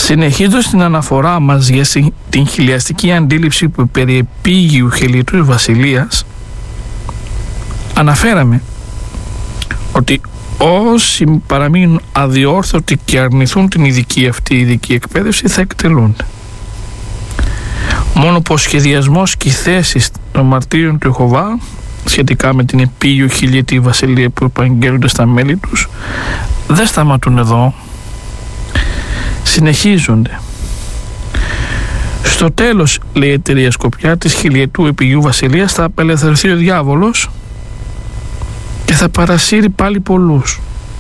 Συνεχίζοντας την αναφορά μας για την χιλιαστική αντίληψη που περί επίγειου χελιετούς βασιλείας, αναφέραμε ότι όσοι παραμείνουν αδιόρθωτοι και αρνηθούν την ειδική εκπαίδευση θα εκτελούνται. Μόνο που ο σχεδιασμός και οι θέσεις των μαρτύριων του Ιεχωβά σχετικά με την επίγειο χιλιετή βασιλεία που επαγγέλλονται στα μέλη τους δεν σταματούν εδώ, συνεχίζονται. Στο τέλος, λέει η εταιρεία Σκοπιά, της χιλιετού επιγείου βασιλείας θα απελευθερωθεί ο διάβολος και θα παρασύρει πάλι πολλούς.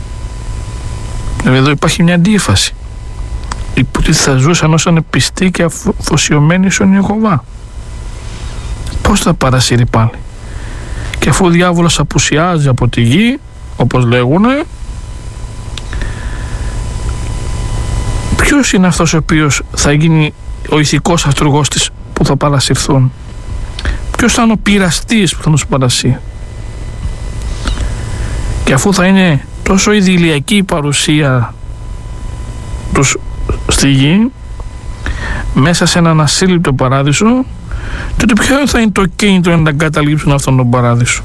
Εδώ υπάρχει μια αντίφαση. Υποτίθεται θα ζούσαν ως ανεπιστοί και αφοσιωμένοι στον Ιεχωβά. Πώς θα παρασύρει πάλι? Και αφού ο διάβολος απουσιάζει από τη γη, όπως λέγουνε, ποιος είναι αυτός ο οποίος θα γίνει ο ηθικός αυτούργος της που θα παρασυρθούν? Ποιος θα είναι ο πειραστής που θα τους παρασύρει? Και αφού θα είναι τόσο ιδηλιακή η παρουσία τους στη γη, μέσα σε έναν ασύλληπτο παράδεισο, τότε ποιο θα είναι το κίνητρο να εγκαταλείψουν αυτόν τον παράδεισο?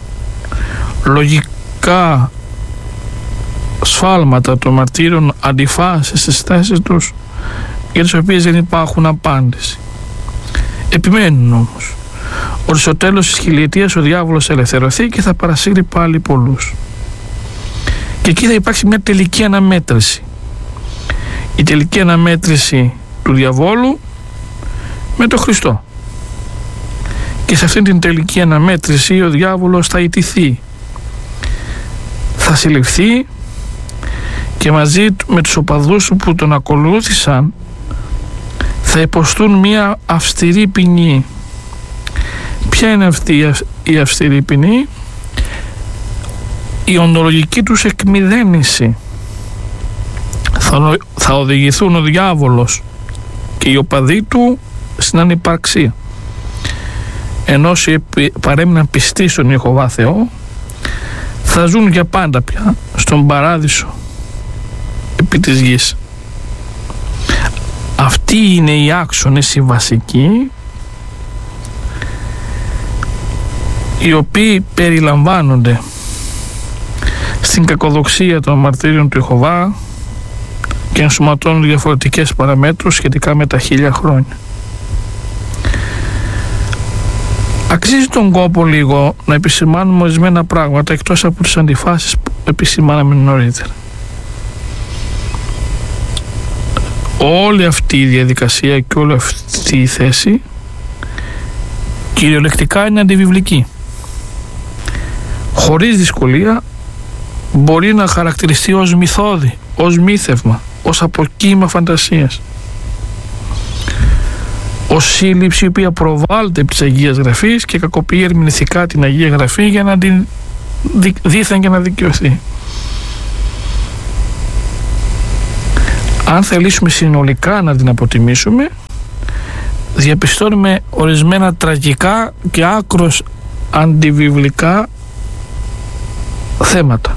Λογικά σφάλματα των μαρτύρων, αντιφάσεις στις θέσεις τους για τις οποίες δεν υπάρχουν απάντηση. Επιμένουν όμως ότι στο τέλος της χιλιετίας ο διάβολος ελευθερωθεί και θα παρασύρει πάλι πολλούς. Και εκεί θα υπάρξει μια τελική αναμέτρηση. Η τελική αναμέτρηση του διαβόλου με τον Χριστό. Και σε αυτήν την τελική αναμέτρηση ο διάβολος θα ιτηθεί. Θα συλληφθεί και μαζί με τους οπαδούς που τον ακολούθησαν θα υποστούν μια αυστηρή ποινή. Ποια είναι αυτή η αυστηρή ποινή? Η οντολογική τους εκμηδένιση. Θα οδηγηθούν ο διάβολος και οι οπαδοί του στην ανυπαρξία. Ενώ όσοι παρέμειναν πιστοί στον Ιεχωβά Θεό θα ζουν για πάντα πια στον παράδεισο επί της γης. Αυτοί είναι οι άξονες, οι βασικοί, οι οποίοι περιλαμβάνονται στην κακοδοξία των μαρτύριων του Ιεχωβά και ενσωματώνουν διαφορετικές παραμέτρους σχετικά με τα 1000 χρόνια. Αξίζει τον κόπο λίγο να επισημάνουμε ορισμένα πράγματα εκτός από τις αντιφάσεις που επισημάναμε νωρίτερα. Όλη αυτή η διαδικασία και όλη αυτή η θέση κυριολεκτικά είναι αντιβιβλική. Χωρίς δυσκολία μπορεί να χαρακτηριστεί ως μυθώδη, ως μύθευμα, ως αποκύημα φαντασίας, ως σύλληψη η οποία προβάλλεται από της Αγίας Γραφής και κακοποιεί ερμηνευτικά την Αγία Γραφή για να την δήθεν και να δικαιωθεί. Αν θελήσουμε συνολικά να την αποτιμήσουμε, διαπιστώνουμε ορισμένα τραγικά και άκρως αντιβιβλικά θέματα.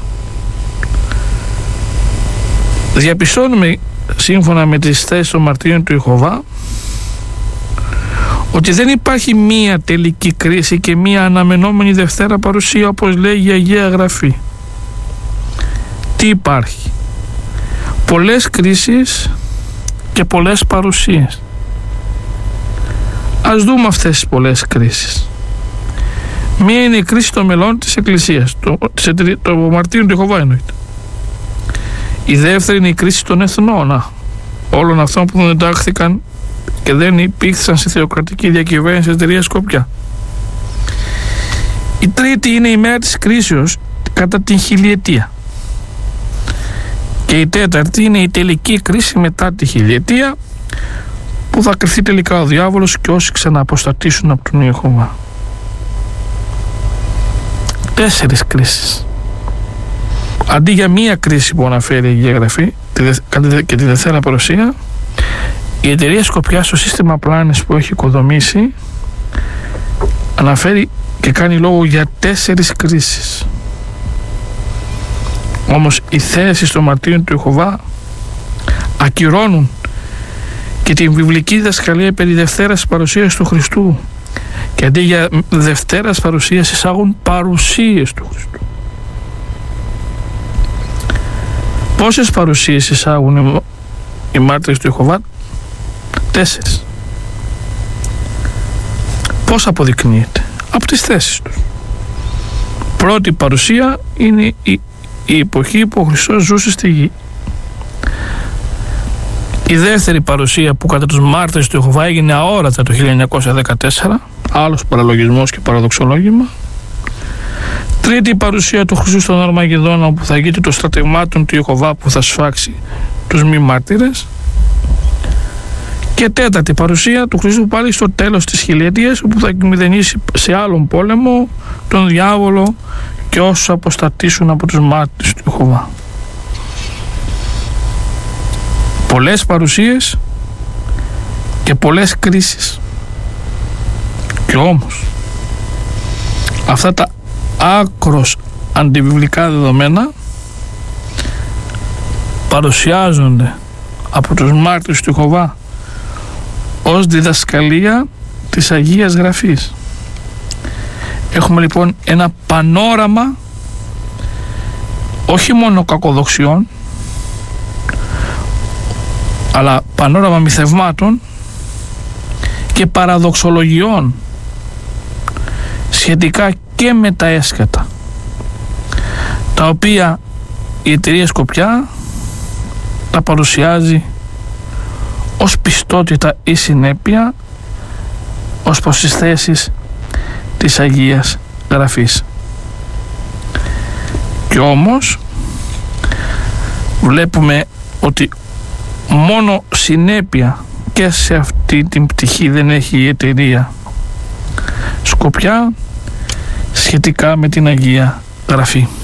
Διαπιστώνουμε, σύμφωνα με τις θέσεις των μαρτύριων του Ιεχωβά, ότι δεν υπάρχει μία τελική κρίση και μία αναμενόμενη Δευτέρα παρουσία, όπως λέγει η Αγία Γραφή. Τι υπάρχει? Πολλές κρίσεις και πολλές παρουσίες. Ας δούμε αυτές τις πολλές κρίσεις. Μία είναι η κρίση των μελών της Εκκλησίας, το μαρτύριο του Ιεχωβά εννοείται. Η δεύτερη είναι η κρίση των εθνών, όλων αυτών που δεν εντάχθηκαν και δεν υπήρξαν στη θεοκρατική διακυβέρνηση της εταιρείας Σκοπιά. Η τρίτη είναι η μέρα της κρίσεως κατά την χιλιετία. Και η τέταρτη είναι η τελική κρίση μετά τη χιλιετία, που θα κρυφθεί τελικά ο διάβολος και όσοι ξανααποστατήσουν από τον Ιεχωβά. 4 κρίσεις. Αντί για μία κρίση που αναφέρει η Αγία Γραφή και τη Δευτέρα παρουσία, η εταιρεία Σκοπιά στο σύστημα πλάνης που έχει οικοδομήσει αναφέρει και κάνει λόγο για 4 κρίσεις. Όμως οι θέσεις των μαρτύριων του Ιεχωβά ακυρώνουν και την βιβλική διδασκαλία περί Δευτέρας παρουσίας του Χριστού, και αντί για Δευτέρας παρουσίας εισάγουν παρουσίες του Χριστού. Πόσες παρουσίες εισάγουν οι μάρτυρες του Ιεχωβά? 4. Πώς αποδεικνύεται? Από τις θέσεις τους. Πρώτη παρουσία είναι η εποχή που ο Χριστός ζούσε στη γη. Η δεύτερη παρουσία, που κατά τους μάρτυρες του Ιεχωβά έγινε αόρατα το 1914, άλλος παραλογισμός και παραδοξολόγημα. Τρίτη παρουσία του Χριστού στον Αρμαγεδόνα, όπου θα γίνει το στρατευμάτων του Ιεχωβά που θα σφάξει τους μη μάρτυρες. Και τέταρτη παρουσία του Χριστού πάλι στο τέλος της χιλιετίας, όπου θα εκμηδενήσει σε άλλον πόλεμο τον διάβολο και όσους αποστατήσουν από τους μάρτυρες του Ιεχωβά. Πολλές παρουσίες και πολλές κρίσεις. Και όμως αυτά τα άκρος αντιβιβλικά δεδομένα παρουσιάζονται από τους μάρτυρες του Ιεχωβά ως διδασκαλία της Αγίας Γραφής. Έχουμε λοιπόν ένα πανόραμα όχι μόνο κακοδοξιών, αλλά πανόραμα μυθευμάτων και παραδοξολογιών σχετικά και με τα έσκατα, τα οποία η εταιρεία Σκοπιά τα παρουσιάζει ως πιστότητα ή συνέπεια ως προς τις θέσεις της Αγίας Γραφής. Και όμως βλέπουμε ότι μόνο συνέπεια και σε αυτή την πτυχή δεν έχει η εταιρεία Σκοπιά σχετικά με την Αγία Γραφή.